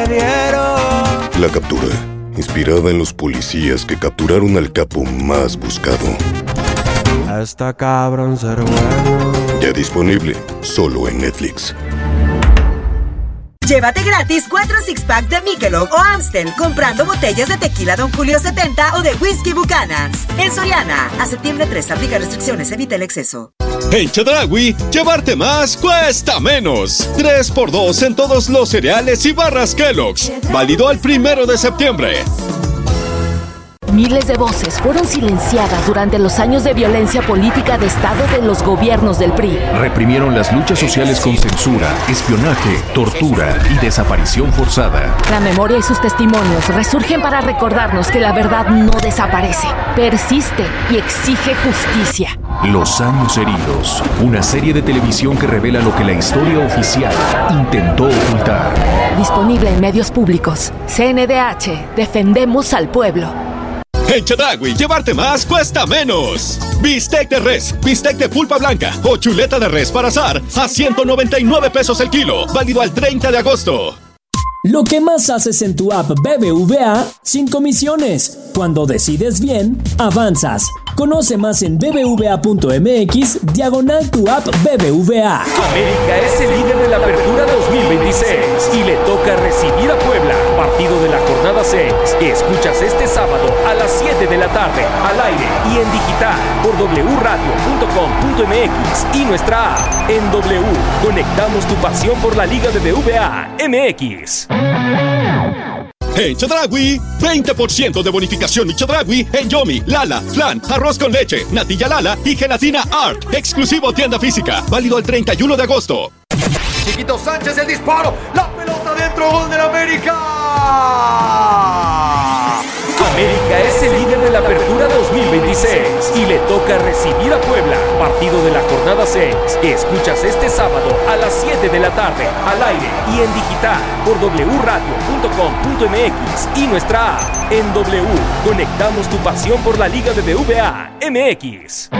dieron. La captura, inspirada en los policías que capturaron al capo más buscado. Está cabrón ser bueno. Ya disponible, solo en Netflix. Llévate gratis 4 six-pack de Michelob o Amstel comprando botellas de tequila Don Julio 70 o de whisky Buchanan's. En Soriana, a septiembre 3, aplica restricciones, evita el exceso. En Chedraui, llevarte más cuesta menos. 3x2 en todos los cereales y barras Kellogg's. Válido al 1 de septiembre. Miles de voces fueron silenciadas durante los años de violencia política de Estado de los gobiernos del PRI. Reprimieron las luchas sociales con censura, espionaje, tortura y desaparición forzada. La memoria y sus testimonios resurgen para recordarnos que la verdad no desaparece, persiste y exige justicia. Los años heridos, una serie de televisión que revela lo que la historia oficial intentó ocultar. Disponible en medios públicos. CNDH, defendemos al pueblo. En Chedraui, llevarte más cuesta menos. Bistec de res, bistec de pulpa blanca o chuleta de res para asar a 199 pesos el kilo. Válido al 30 de agosto. Lo que más haces en tu app BBVA, sin comisiones. Cuando decides bien, avanzas. Conoce más en bbva.mx/tu app BBVA. América es el líder de la Apertura 2026 y le toca recibir a Puebla, partido de la jornada 6. Escuchas este sábado a las 7 de la tarde, al aire y en digital por wradio.com.mx y nuestra app. En W, conectamos tu pasión por la Liga de BBVA MX. En Chedraui, 20% de bonificación y Chedraui en Yomi, Lala, Flan, arroz con leche, natilla Lala y gelatina Art. Exclusivo tienda física. Válido el 31 de agosto. Chiquito Sánchez, el disparo. La pelota dentro, gol del América. América es el líder de la Apertura 2026 y le toca recibir a Puebla, partido de la jornada 6. Escuchas este sábado a las 7 de la tarde, al aire y en digital por wradio.com.mx y nuestra app. En W, conectamos tu pasión por la Liga de BBVA MX.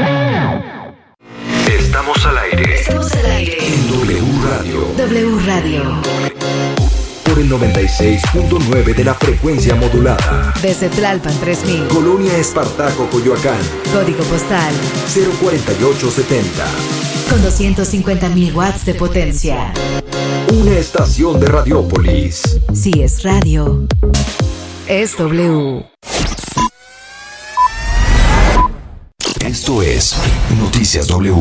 Estamos al aire. Estamos al aire. En W Radio. W Radio. Por el 96.9 de la frecuencia modulada. Desde Tlalpan 3000. Colonia Espartaco, Coyoacán. Código postal 04870. Con 250.000 watts de potencia. Una estación de Radiópolis. Si es radio, es W. Esto es Noticias W.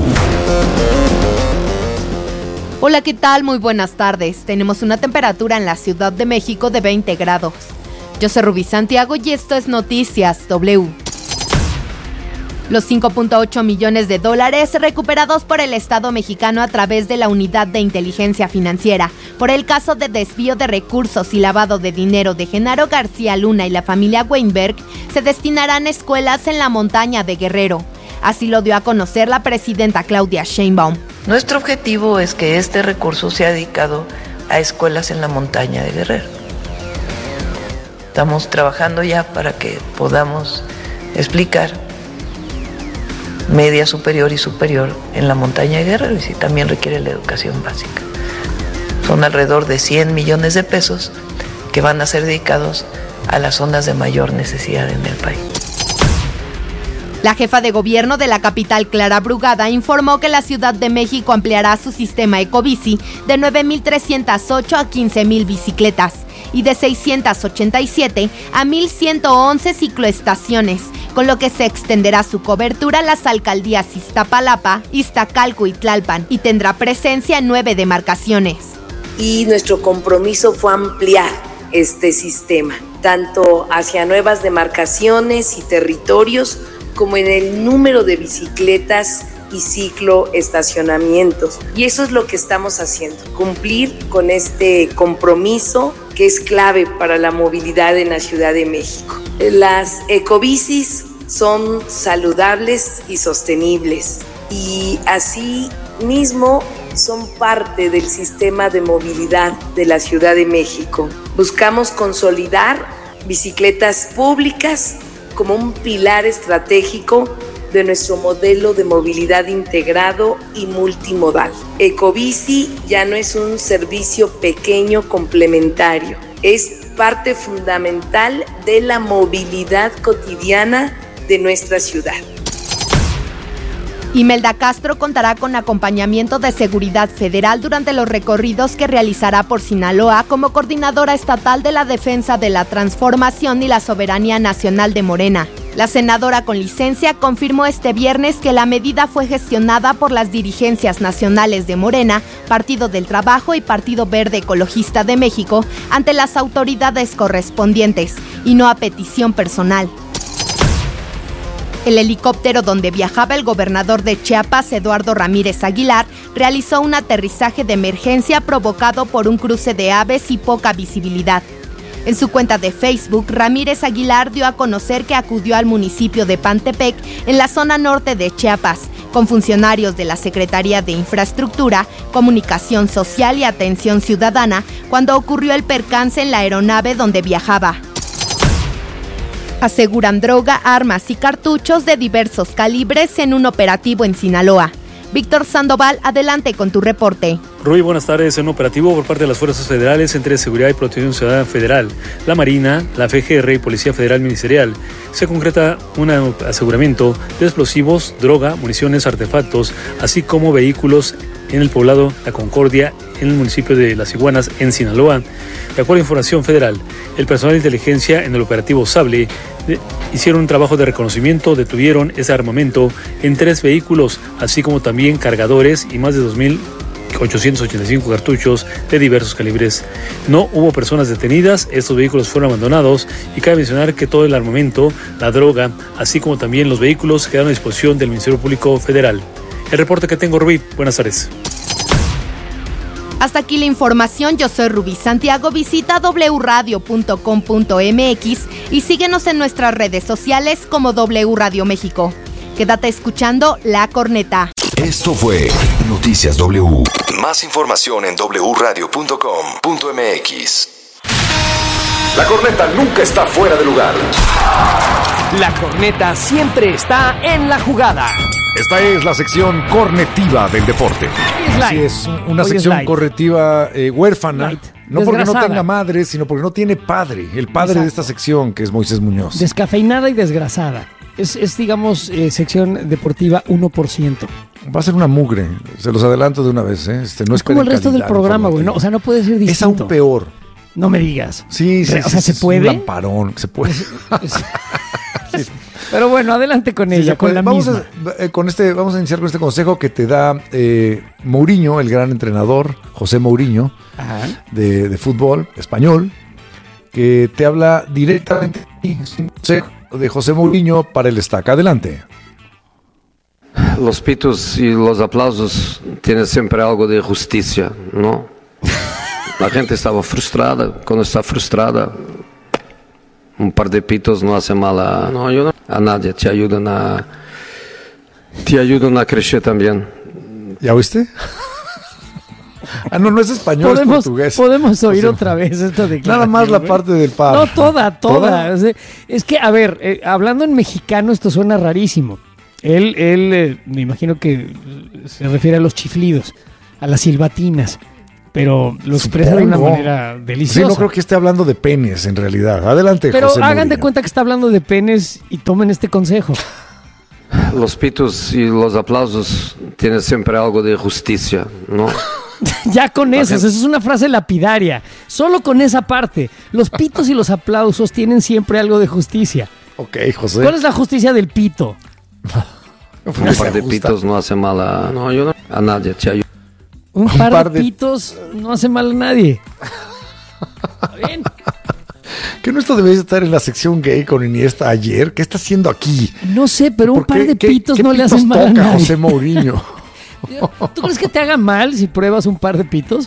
Hola, ¿qué tal? Muy buenas tardes. Tenemos una temperatura en la Ciudad de México de 20 grados. Yo soy Rubí Santiago y esto es Noticias W. Los 5.8 millones de dólares recuperados por el Estado mexicano a través de la Unidad de Inteligencia Financiera por el caso de desvío de recursos y lavado de dinero de Genaro García Luna y la familia Weinberg se destinarán a escuelas en la montaña de Guerrero. Así lo dio a conocer la presidenta Claudia Sheinbaum. Nuestro objetivo es que este recurso sea dedicado a escuelas en la montaña de Guerrero. Estamos trabajando ya para que podamos explicar media superior y superior en la montaña de Guerrero, y si también requiere la educación básica. Son alrededor de 100 millones de pesos que van a ser dedicados a las zonas de mayor necesidad en el país. La jefa de gobierno de la capital, Clara Brugada, informó que la Ciudad de México ampliará su sistema Ecobici de 9,308 a 15,000 bicicletas y de 687 a 1,111 cicloestaciones, con lo que se extenderá su cobertura a las alcaldías Iztapalapa, Iztacalco y Tlalpan, y tendrá presencia en 9 demarcaciones. Y nuestro compromiso fue ampliar este sistema, tanto hacia nuevas demarcaciones y territorios, como en el número de bicicletas y cicloestacionamientos. Y eso es lo que estamos haciendo, cumplir con este compromiso que es clave para la movilidad en la Ciudad de México. Las ecobicis son saludables y sostenibles, y así mismo son parte del sistema de movilidad de la Ciudad de México. Buscamos consolidar bicicletas públicas como un pilar estratégico de nuestro modelo de movilidad integrado y multimodal. Ecobici ya no es un servicio pequeño complementario, es parte fundamental de la movilidad cotidiana de nuestra ciudad. Imelda Castro contará con acompañamiento de seguridad federal durante los recorridos que realizará por Sinaloa como coordinadora estatal de la defensa de la transformación y la soberanía nacional de Morena. La senadora con licencia confirmó este viernes que la medida fue gestionada por las dirigencias nacionales de Morena, Partido del Trabajo y Partido Verde Ecologista de México ante las autoridades correspondientes y no a petición personal. El helicóptero donde viajaba el gobernador de Chiapas, Eduardo Ramírez Aguilar, realizó un aterrizaje de emergencia provocado por un cruce de aves y poca visibilidad. En su cuenta de Facebook, Ramírez Aguilar dio a conocer que acudió al municipio de Pantepec, en la zona norte de Chiapas, con funcionarios de la Secretaría de Infraestructura, Comunicación Social y Atención Ciudadana, cuando ocurrió el percance en la aeronave donde viajaba. Aseguran droga, armas y cartuchos de diversos calibres en un operativo en Sinaloa. Víctor Sandoval, adelante con tu reporte. Rui, buenas tardes. En un operativo por parte de las Fuerzas Federales entre Seguridad y Protección Ciudadana Federal, la Marina, la FGR y Policía Federal Ministerial, se concreta un aseguramiento de explosivos, droga, municiones, artefactos, así como vehículos en el poblado La Concordia, en el municipio de Las Iguanas, en Sinaloa. De acuerdo a información federal, el personal de inteligencia en el operativo Sable hicieron un trabajo de reconocimiento, detuvieron ese armamento en 3 vehículos, así como también cargadores y más de 2.885 cartuchos de diversos calibres. No hubo personas detenidas, estos vehículos fueron abandonados y cabe mencionar que todo el armamento, la droga, así como también los vehículos quedaron a disposición del Ministerio Público Federal. El reporte que tengo, Rubí. Buenas tardes. Hasta aquí la información. Yo soy Rubí Santiago. Visita wradio.com.mx y síguenos en nuestras redes sociales como W Radio México. Quédate escuchando La Corneta. Esto fue Noticias W. Más información en wradio.com.mx. La corneta nunca está fuera de lugar. La corneta siempre está en la jugada. Esta es la sección cornetiva del deporte. Así es, una sección cornetiva huérfana. No porque no tenga madre, sino porque no tiene padre. El padre de esta sección, que es Moisés Muñoz. Descafeinada y desgrasada. Es digamos, sección deportiva 1%. Va a ser una mugre, se los adelanto de una vez. No es como el resto del programa, güey. No, o sea, no puede ser distinto. Es aún peor. No me digas. Sí. O sea, ¿se puede? Un lamparón, se puede. Sí. Pero bueno, adelante con ella, con la misma. Vamos a iniciar con este consejo que te da Mourinho, el gran entrenador, José Mourinho, de fútbol español, que te habla directamente de José Mourinho para el Estaca. Adelante. Los pitos y los aplausos tienen siempre algo de justicia, ¿no? La gente estaba frustrada. Cuando está frustrada, un par de pitos no hace mal a nadie. Te ayudan a crecer también. ¿Ya oíste? No es español, es portugués. Podemos oír otra vez esta declaración. Nada más la parte del par. No, toda. O sea, es que, a ver, hablando en mexicano esto suena rarísimo. Él me imagino que se refiere a los chiflidos, a las silbatinas, pero lo expresa de una manera deliciosa. Sí, no creo que esté hablando de penes en realidad. Adelante, pero José hagan Mourinho. de cuenta que está hablando de penes y tomen este consejo. Los pitos y los aplausos tienen siempre algo de justicia, ¿no? Ya con eso, esa es una frase lapidaria. Solo con esa parte. Los pitos y los aplausos tienen siempre algo de justicia. Ok, José. ¿Cuál es la justicia del pito? Un par de pitos no hace mal a nadie. Te ayuda. Un par de pitos no hace mal a nadie. ¿Está bien? ¿Que no esto debe estar en la sección gay con Iniesta ayer? ¿Qué está haciendo aquí? No sé, pero un par de pitos no le hacen mal a nadie. José Mourinho? ¿Tú crees que te haga mal si pruebas un par de pitos?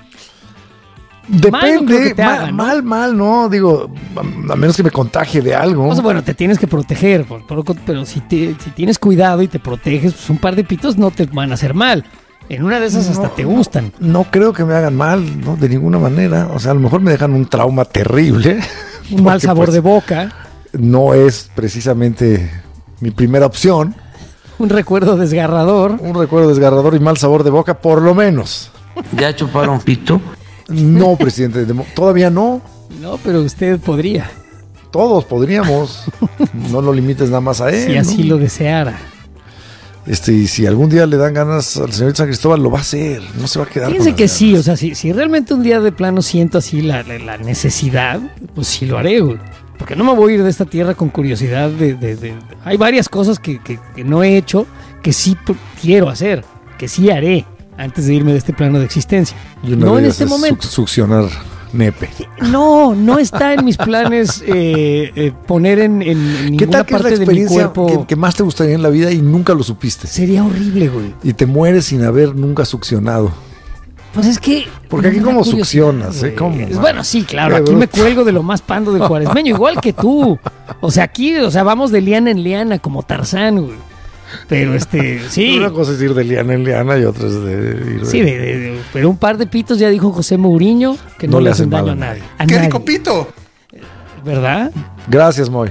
Depende, mal, no, digo, a menos que me contagie de algo. O sea, bueno, te tienes que proteger, pero si tienes cuidado y te proteges, pues un par de pitos no te van a hacer mal. En una de esas hasta te gustan. No creo que me hagan mal, no, de ninguna manera. O sea, a lo mejor me dejan un trauma terrible. Un mal sabor de boca. No es precisamente mi primera opción. Un recuerdo desgarrador. Un recuerdo desgarrador y mal sabor de boca, por lo menos. ¿Ya chuparon pito? No, presidente, todavía no. No, pero usted podría. Todos podríamos. No lo limites nada más a él. Si así lo deseara. Y si algún día le dan ganas al señor San Cristóbal, lo va a hacer. No se va a quedar. Fíjense que sí, o sea, si realmente un día de plano siento así la necesidad, pues sí lo haré, güey. Porque no me voy a ir de esta tierra con curiosidad Hay varias cosas que no he hecho, que sí quiero hacer, que sí haré antes de irme de este plano de existencia. No en este momento. Succionar nepe. No está en mis planes poner en ninguna parte de mi cuerpo. Que más te gustaría en la vida y nunca lo supiste? Sería horrible, güey. Y te mueres sin haber nunca succionado. Pues es que... Porque aquí como succionas, ¿Cómo? Bueno, sí, claro. Aquí me cuelgo de lo más pando del cuaresmeño, igual que tú. O sea, aquí, vamos de liana en liana, como Tarzán, güey. Pero sí. Una cosa es ir de liana en liana y otra es de ir Sí, pero un par de pitos ya dijo José Mourinho que no le hacen daño a nadie. ¡Qué rico pito! ¿Verdad? Gracias, Moy.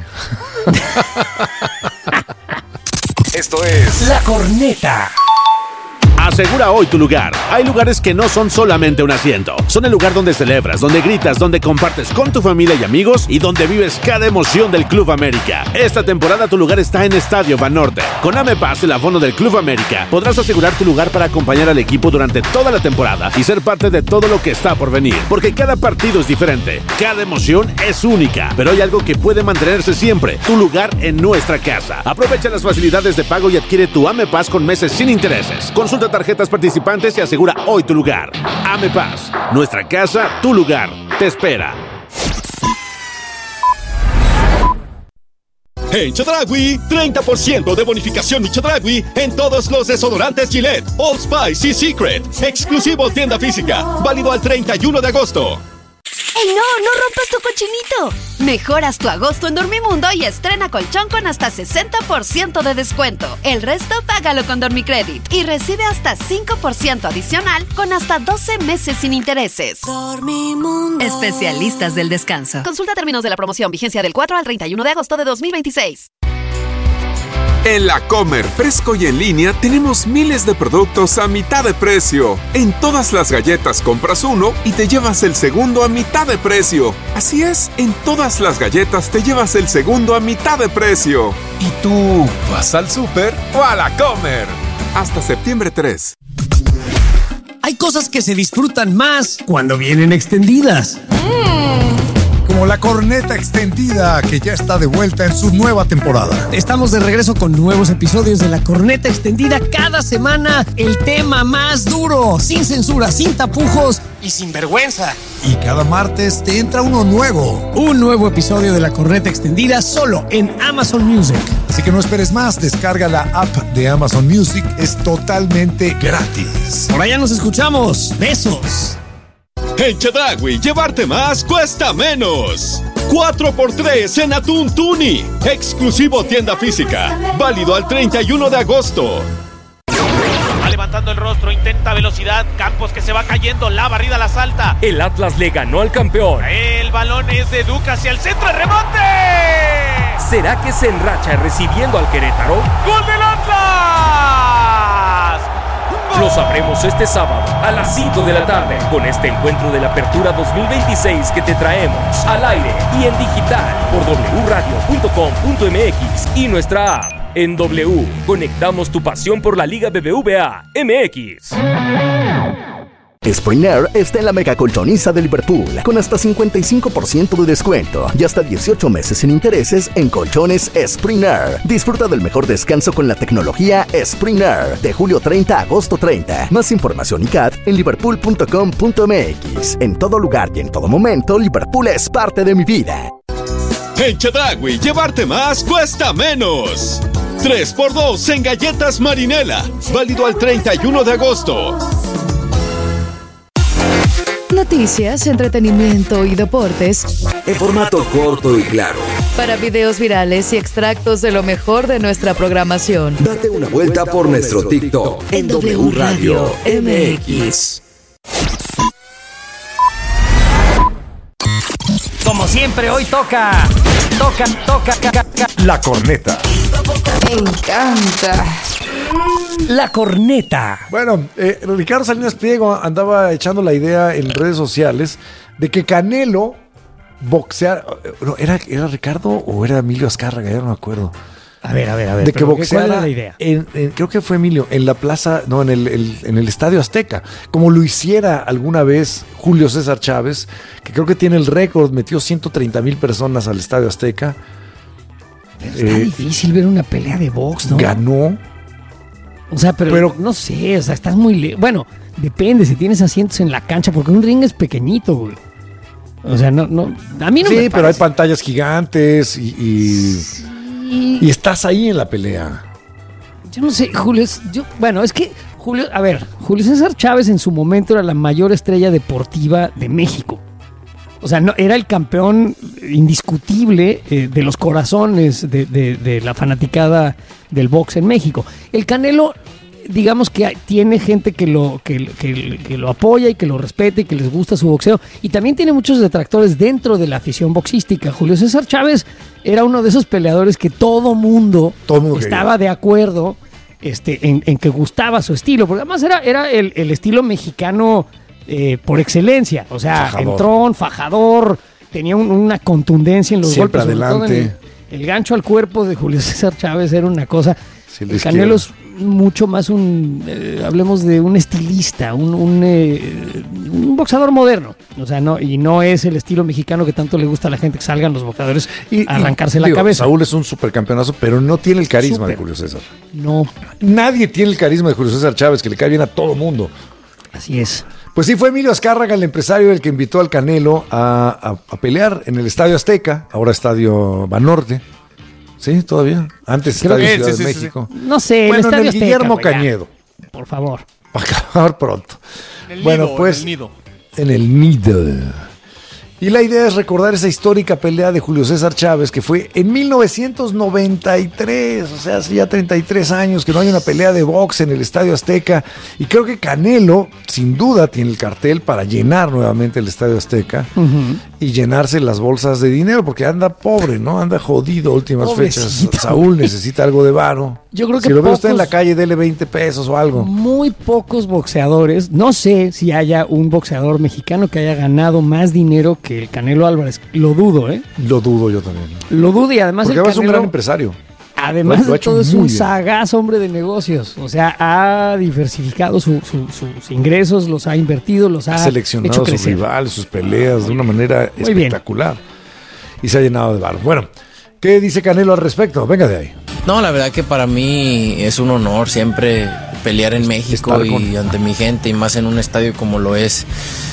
Esto es La Corneta. Asegura hoy tu lugar. Hay lugares que no son solamente un asiento. Son el lugar donde celebras, donde gritas, donde compartes con tu familia y amigos y donde vives cada emoción del Club América. Esta temporada tu lugar está en Estadio Banorte. Con AMEPAS, el abono del Club América, podrás asegurar tu lugar para acompañar al equipo durante toda la temporada y ser parte de todo lo que está por venir. Porque cada partido es diferente, cada emoción es única. Pero hay algo que puede mantenerse siempre: tu lugar en nuestra casa. Aprovecha las facilidades de pago y adquiere tu AMEPAS con meses sin intereses. Consulta tarjetas participantes y asegura hoy tu lugar. AMEPAS, nuestra casa, tu lugar, te espera. En Chedraui, 30% de bonificación Chedraui en todos los desodorantes Gillette, Old Spice y Secret. Exclusivo tienda física, válido al 31 de agosto. ¡Ey, no rompas tu cochinito! Mejoras tu agosto en Dormimundo y estrena colchón con hasta 60% de descuento. El resto págalo con Dormicredit y recibe hasta 5% adicional con hasta 12 meses sin intereses. Dormimundo. Especialistas del descanso. Consulta términos de la promoción, vigencia del 4 al 31 de agosto de 2026. En La Comer, fresco y en línea, tenemos miles de productos a mitad de precio. En todas las galletas compras uno y te llevas el segundo a mitad de precio. Así es, en todas las galletas te llevas el segundo a mitad de precio. ¿Y tú vas al súper o a La Comer? Hasta septiembre 3. Hay cosas que se disfrutan más cuando vienen extendidas. Como la corneta extendida, que ya está de vuelta en su nueva temporada. Estamos de regreso con nuevos episodios de la corneta extendida. Cada semana el tema más duro, sin censura, sin tapujos y sin vergüenza. Y cada martes te entra uno nuevo. Un nuevo episodio de la corneta extendida solo en Amazon Music. Así que no esperes más, descarga la app de Amazon Music, es totalmente gratis. Por allá nos escuchamos. Besos. En Chedraui, llevarte más cuesta menos. 4x3 en atún tuni. Exclusivo tienda física. Válido al 31 de agosto. Va levantando el rostro, intenta velocidad. Campos que se va cayendo, la barrida la salta. El Atlas le ganó al campeón. El balón es de Duca hacia el centro, el remonte. ¿Será que se enracha recibiendo al Querétaro? ¡Gol del Atlas! Lo sabremos este sábado a las 5 de la tarde con este encuentro de la Apertura 2026 que te traemos al aire y en digital por wradio.com.mx y nuestra app. En W, conectamos tu pasión por la Liga BBVA MX. Spring Air está en la mega colchoniza de Liverpool con hasta 55% de descuento y hasta 18 meses sin intereses en colchones Spring Air. Disfruta del mejor descanso con la tecnología Spring Air de julio 30 a agosto 30. Más información y CAT en liverpool.com.mx. En todo lugar y en todo momento, Liverpool es parte de mi vida. En Chedraui, llevarte más cuesta menos. 3x2 en galletas Marinela. Válido al 31 de agosto. Noticias, entretenimiento y deportes en formato corto y claro. Para videos virales y extractos de lo mejor de nuestra programación. Date una vuelta por nuestro TikTok en W Radio MX. Como siempre, hoy toca. La corneta. Me encanta. La Corneta. Bueno, Ricardo Salinas Pliego andaba echando la idea en redes sociales de que Canelo boxear. No, ¿era Ricardo o era Emilio Azcárraga? Ya no me acuerdo. A ver. De que boxeara, ¿cuál era la idea? Creo que fue Emilio, en la plaza, no, en el Estadio Azteca, como lo hiciera alguna vez Julio César Chávez, que creo que tiene el récord, metió 130,000 personas al Estadio Azteca. Está difícil ver una pelea de box, ¿no? Ganó. O sea, pero no sé, o sea, estás muy... Bueno, depende si tienes asientos en la cancha, porque un ring es pequeñito, güey. O sea, no, a mí no me Sí, pero hay pantallas gigantes y estás ahí en la pelea. Yo no sé, Julio, es que Julio César Chávez en su momento era la mayor estrella deportiva de México. O sea, no, era el campeón indiscutible de los corazones de la fanaticada del box en México. El Canelo, digamos que tiene gente que lo apoya y que lo respeta y que les gusta su boxeo. Y también tiene muchos detractores dentro de la afición boxística. Julio César Chávez era uno de esos peleadores que todo mundo estaba de acuerdo en que gustaba su estilo. Porque además era el estilo mexicano por excelencia. O sea, entrón, fajador, tenía una contundencia en los siempre golpes. Adelante. El gancho al cuerpo de Julio César Chávez era una cosa... El Canelo es mucho más hablemos de un estilista, un boxeador moderno. O sea, no es el estilo mexicano que tanto le gusta a la gente, que salgan los boxeadores a arrancarse la cabeza. Saúl es un supercampeonazo, pero no tiene el carisma de Julio César. No. Nadie tiene el carisma de Julio César Chávez, que le cae bien a todo mundo. Así es. Pues sí, fue Emilio Azcárraga, el empresario, el que invitó al Canelo a pelear en el Estadio Azteca, ahora Estadio Banorte. Sí, todavía. Antes Estadio Ciudad de México. Sí. No sé, bueno, el Estadio en el Azteca, Guillermo Cañedo. Por favor. Para acabar pronto. En el bueno, nido, pues. en el nido. En el nido. Y la idea es recordar esa histórica pelea de Julio César Chávez, que fue en 1993, o sea, hace ya 33 años que no hay una pelea de box en el Estadio Azteca. Y creo que Canelo, sin duda, tiene el cartel para llenar nuevamente el Estadio Azteca y llenarse las bolsas de dinero, porque anda pobre, ¿no? Anda jodido últimas fechas. Saúl necesita algo de varo. Yo creo que si lo ve usted en la calle, dele 20 pesos o algo. Muy pocos boxeadores, no sé si haya un boxeador mexicano que haya ganado más dinero que el Canelo Álvarez. Lo dudo, ¿eh? Lo dudo yo también. Lo dudo y además porque el Canelo es un gran empresario. Además de todo es un sagaz hombre de negocios. O sea, ha diversificado sus ingresos, los ha invertido, los ha seleccionado hecho sus rivales, sus peleas de una manera espectacular. Y se ha llenado de varo. Bueno, ¿qué dice Canelo al respecto? Venga de ahí. No, la verdad que para mí es un honor siempre pelear en México y ante mi gente, y más en un estadio como lo es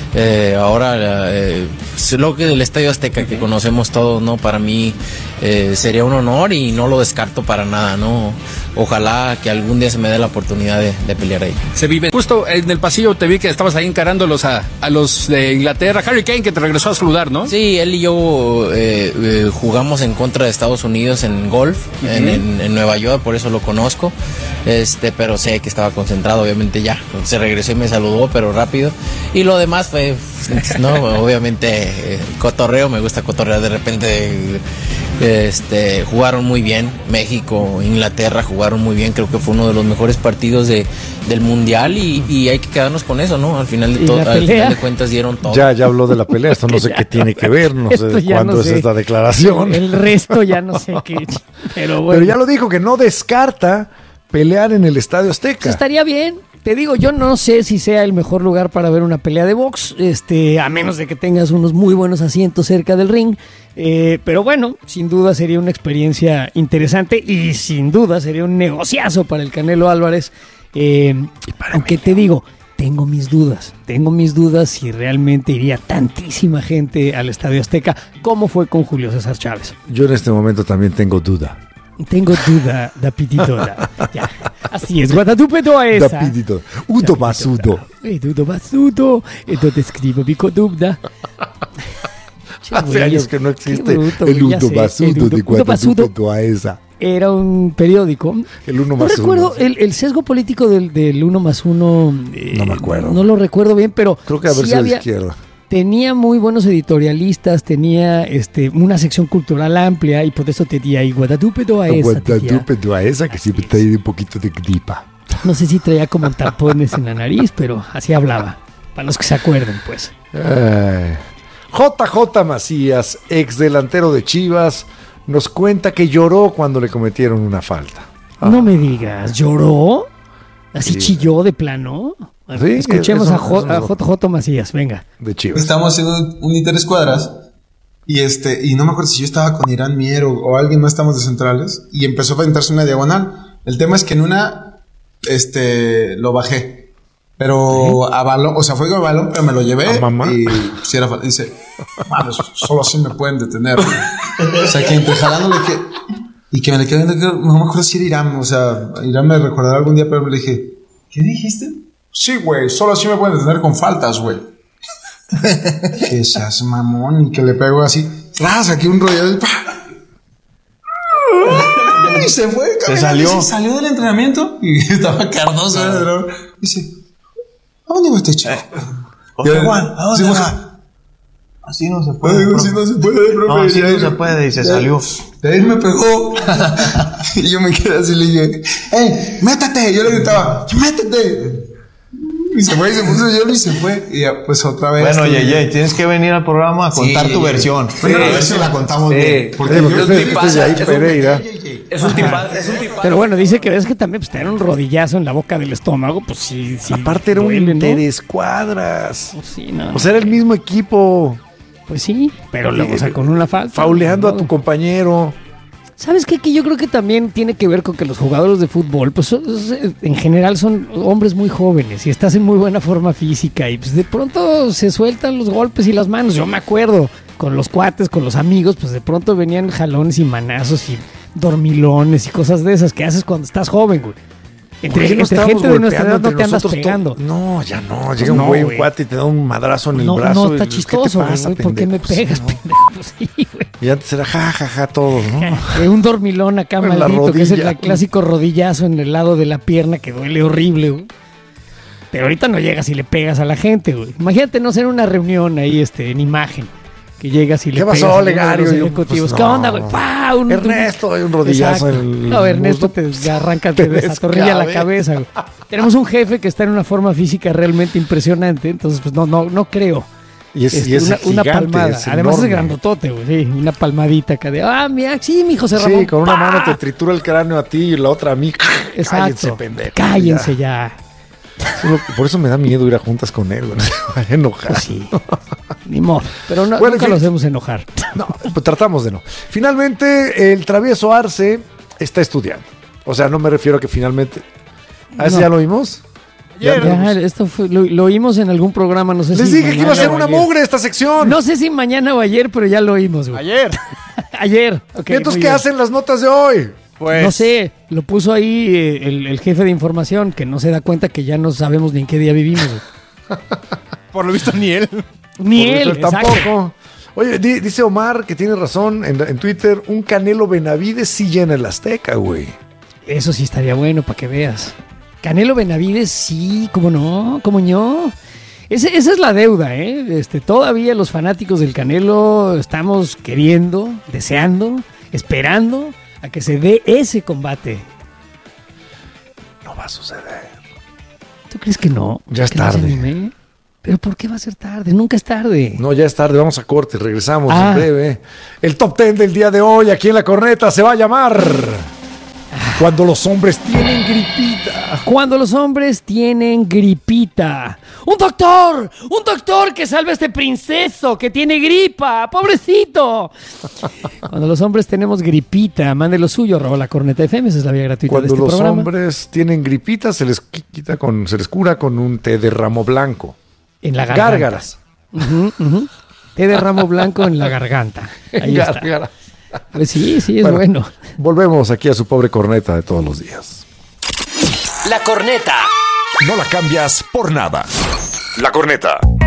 ahora lo que el Estadio Azteca que conocemos todos, ¿no? Para mí sería un honor y no lo descarto para nada, ¿no? Ojalá que algún día se me dé la oportunidad de pelear ahí. Se vive. Justo en el pasillo te vi que estabas ahí encarándolos a los de Inglaterra. Harry Kane, que te regresó a saludar, ¿no? Sí, él y yo jugamos en contra de Estados Unidos en golf, en Nueva York, por eso lo conozco. Pero sé que estaba concentrado, obviamente ya. Se regresó y me saludó, pero rápido. Y lo demás fue, no, obviamente cotorreo, me gusta cotorrear de repente. Jugaron muy bien, México, Inglaterra jugaron muy bien, creo que fue uno de los mejores partidos del mundial y hay que quedarnos con eso, ¿no? Al final de cuentas dieron todo. Ya habló de la pelea, esto no sé qué tiene que ver, no sé de cuándo es esta declaración. El resto ya no sé qué, pero bueno. Pero ya lo dijo, que no descarta pelear en el Estadio Azteca. Estaría bien. Te digo, yo no sé si sea el mejor lugar para ver una pelea de box, a menos de que tengas unos muy buenos asientos cerca del ring. Pero bueno, sin duda sería una experiencia interesante y sin duda sería un negociazo para el Canelo Álvarez. Aunque te digo, tengo mis dudas si realmente iría tantísima gente al Estadio Azteca como fue con Julio César Chávez. Yo en este momento también tengo duda. Tengo duda, da pititola. Ya. Así es, Guadalupe toda esa. Da pititola. Udo basudo. Udo basudo. Entonces escribo pico duda. Hace años que no existe el Udo basudo de Guadalupe toda esa. Era un periódico. El 1 más 1. No recuerdo el sesgo político del 1 más 1. No me acuerdo. No lo recuerdo bien, pero creo que haber sido de izquierda. Tenía muy buenos editorialistas, tenía una sección cultural amplia y por eso te di ahí Guadalupe toda esa. Guadalupe toda esa, que siempre trae un poquito de gripa. No sé si traía como tapones en la nariz, pero así hablaba. Para los que se acuerden, pues. JJ Macías, ex delantero de Chivas, nos cuenta que lloró cuando le cometieron una falta. No me digas, ¿lloró? ¿Así chilló de plano? Sí, escuchemos a JJ Macías, venga. De Chivas. Estábamos haciendo un interescuadras y no me acuerdo si yo estaba con Irán Mier o alguien más, estamos de centrales, y empezó a aventarse una diagonal. El tema es que en una lo bajé, pero a balón, o sea, fue con balón, pero me lo llevé y si era, dice, mames, solo así me pueden detener. O sea, que entre jalándole que me le quedé viendo, no me acuerdo si era Irán, o sea, Irán me recordará algún día, pero le dije, ¿qué dijiste? Sí, güey, solo así me pueden detener con faltas, güey. Que seas mamón, y que le pego así, tras, aquí un rollo de... Y se fue, se salió del entrenamiento y estaba Cardoso. Dice, ¿a dónde va este chico? José Juan, ¿a dónde va? Así no se puede. Así no se puede, profe. No, así no se puede, y se salió. De ahí me pegó. Y yo me quedé así, le dije, ¡ey, métete! Yo le gritaba, ¡métete! Y se fue, y se puso yo y se fue. Y ya, pues otra vez. Bueno, Yeye, tienes que venir al programa a contar tu versión. Bueno, a ver si la contamos bien. Porque es un tipazo. Pero bueno, dice que es que también pues, te dieron un rodillazo en la boca del estómago, pues sí. Aparte era un interescuadras. Pues sí, no. O sea, era el mismo equipo. Pues sí, pero luego, o sea, con una falta. Fauleando a tu compañero. ¿Sabes qué? Que yo creo que también tiene que ver con que los jugadores de fútbol, pues en general son hombres muy jóvenes y estás en muy buena forma física y pues de pronto se sueltan los golpes y las manos. Yo me acuerdo con los cuates, con los amigos, pues de pronto venían jalones y manazos y dormilones y cosas de esas que haces cuando estás joven, güey. Entre gente de nuestra edad no te andas pegando. No, ya no. Llega un güey, un cuate y te da un madrazo en el brazo. No, está chistoso, güey. ¿Por qué me pegas, pendejo? Sí, güey. Y antes era jajaja todos, ¿no? Un dormilón acá maldito, que es el clásico rodillazo en el lado de la pierna que duele horrible, güey. Pero ahorita no llegas y le pegas a la gente, güey. Imagínate no ser una reunión ahí, en imagen. Que llegas y le pegas. ¿Qué pasó, Legario? Pues, ¿qué onda, güey? ¡Pah! Ernesto, hay un rodillazo en el... No, Ernesto te arranca, te desatornilla la cabeza, güey. Tenemos un jefe que está en una forma física realmente impresionante, entonces pues no creo. Y es una gigante, palmada. es Además enorme. es grandotote, güey. Sí, una palmadita acá de, mira, sí, mi José Ramón. Sí, con una mano te tritura el cráneo a ti y la otra a mí. Exacto. Cállense, pendejo. Cállense ya. Por eso me da miedo ir a juntas con él, güey. Se va a enojar. Pues sí. Ni modo. Pero bueno, nunca lo hacemos enojar. No, pues tratamos de no. Finalmente, el travieso Arce está estudiando. O sea, no me refiero a que finalmente... ¿A ese ya lo vimos? Ya, esto fue, lo oímos en algún programa, no sé Les dije que iba a ser una mugre esta sección. No sé si mañana o ayer, pero ya lo oímos, güey. Ayer. Okay, entonces, ¿qué hacen las notas de hoy? Pues, no sé, lo puso ahí el jefe de información, que no se da cuenta que ya no sabemos ni en qué día vivimos. Por lo visto ni él. Ni él, tampoco. Oye, dice Omar, que tiene razón en Twitter, un Canelo Benavides sí llena el Azteca, güey. Eso sí estaría bueno, para que veas. Canelo Benavides, sí, cómo no, cómo no. Esa es la deuda, ¿eh? Todavía los fanáticos del Canelo estamos queriendo, deseando, esperando a que se dé ese combate. No va a suceder. ¿Tú crees que no? Ya es tarde. ¿Pero por qué va a ser tarde? Nunca es tarde. No, ya es tarde. Vamos a corte. Regresamos en breve. El top 10 del día de hoy aquí en La Corneta se va a llamar... Cuando los hombres tienen gripita. Cuando los hombres tienen gripita. ¡Un doctor! ¡Un doctor que salve a este princeso que tiene gripa! ¡Pobrecito! Cuando los hombres tenemos gripita, mande lo suyo, @lacornetafm, esa es la vía gratuita Cuando de este programa. Cuando los hombres tienen gripita, se les cura con un té de ramo blanco. En la garganta. Gárgaras. Té de ramo blanco en la garganta. Ahí está. Pues sí, es bueno. Volvemos aquí a su pobre corneta de todos los días. La Corneta. No la cambias por nada. La Corneta.